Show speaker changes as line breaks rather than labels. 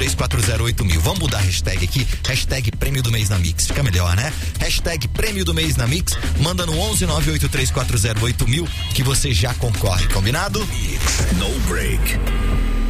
99183408000. Vamos mudar a hashtag aqui, hashtag Prêmio do Mês na Mix, fica melhor, né? Hashtag Prêmio do Mês na Mix, manda no 11983408000 que você já concorre, combinado?
No break.